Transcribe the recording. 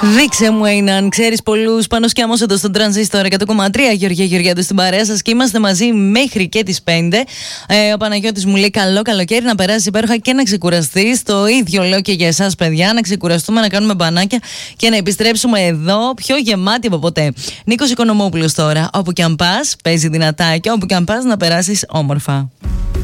Δείξε μου έναν, ξέρεις πολλούς πάνω σκιάμος εδώ στον Τρανζίστορ 100,3. Γεωργία Γεωργιάδου στην παρέα σας και είμαστε μαζί μέχρι και τις 5. Ο Παναγιώτης μου λέει καλό καλοκαίρι, να περάσεις υπέροχα και να ξεκουραστείς. Το ίδιο λέω και για εσάς παιδιά, να ξεκουραστούμε, να κάνουμε μπανάκια και να επιστρέψουμε εδώ πιο γεμάτοι από ποτέ. Νίκος Οικονομόπουλος τώρα, όπου και αν πας παίζει δυνατά και όπου και αν πας να περάσεις όμορφα.